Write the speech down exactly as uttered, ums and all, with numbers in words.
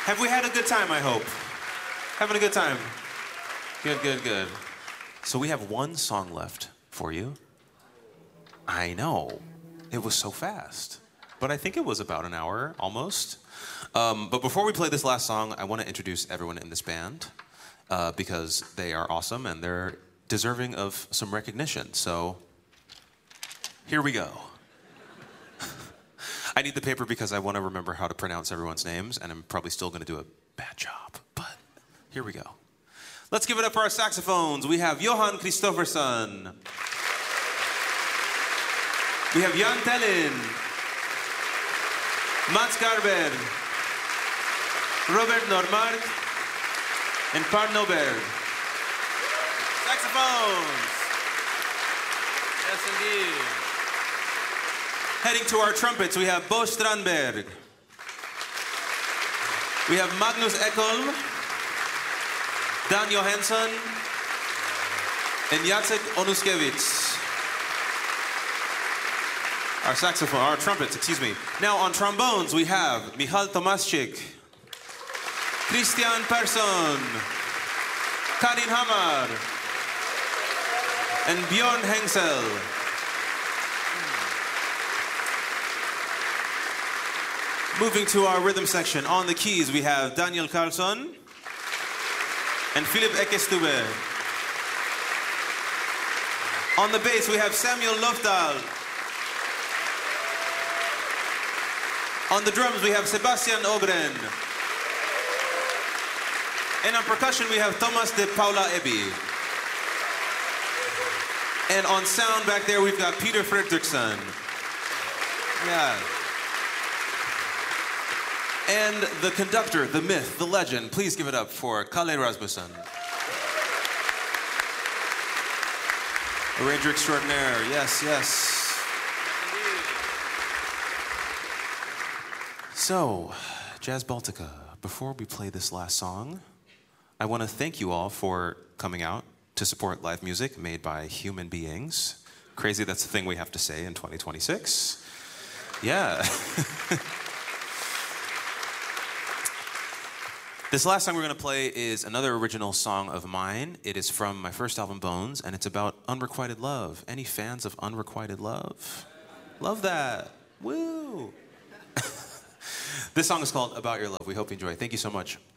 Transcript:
Have we had a good time, I hope? Having a good time? Good, good, good. So we have one song left for you. I know. It was so fast. But I think it was about an hour, almost. Um, but before we play this last song, I want to introduce everyone in this band uh, because they are awesome and they're deserving of some recognition. So here we go. I need the paper because I want to remember how to pronounce everyone's names, and I'm probably still going to do a bad job. But here we go. Let's give it up for our saxophones. We have Johan Kristoffersson. We have Jan Tellin. Mats Garber. Robert Normark. And Per Norberg. Saxophones. Yes, indeed. Heading to our trumpets, we have Bo Strandberg. We have Magnus Ekholm, Dan Johansson, and Jacek Onuskiewicz. Our saxophone, our trumpets, excuse me. Now on trombones, we have Michal Tomaszczyk, Christian Persson, Karin Hamar, and Björn Hengsel. Moving to our rhythm section, on the keys we have Daniel Karlsson and Philip Ekestube. On the bass we have Samuel Lofdahl. On the drums we have Sebastian Ogren. And on percussion we have Thomas de Paula Ebbi. And on sound back there we've got Peter Fredriksson. Yeah. And the conductor, the myth, the legend, please give it up for Kalle Rasmussen. Arranger extraordinaire, yes, yes. So, Jazz Baltica, before we play this last song, I want to thank you all for coming out to support live music made by human beings. Crazy that's the thing we have to say in twenty twenty-six. Yeah. This last song we're going to play is another original song of mine. It is from my first album, Bones, and it's about unrequited love. Any fans of unrequited love? Love that. Woo! This song is called About Your Love. We hope you enjoy. Thank you so much.